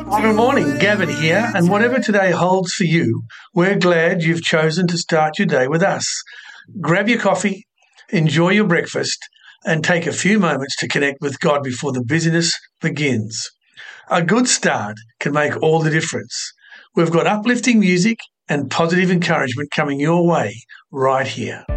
Well, good morning, Gavin here, and whatever today holds for you, we're glad you've chosen to start your day with us. Grab your coffee, enjoy your breakfast, and take a few moments to connect with God before the busyness begins. A good start can make all the difference. We've got uplifting music and positive encouragement coming your way right here.